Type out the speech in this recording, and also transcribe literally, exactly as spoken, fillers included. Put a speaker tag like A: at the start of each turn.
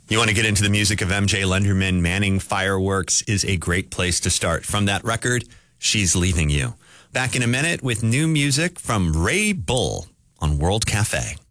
A: You want to get into the music of M J Lenderman? Manning Fireworks is a great place to start. From that record, She's Leaving You. Back in a minute with new music from Ray Bull on World Cafe.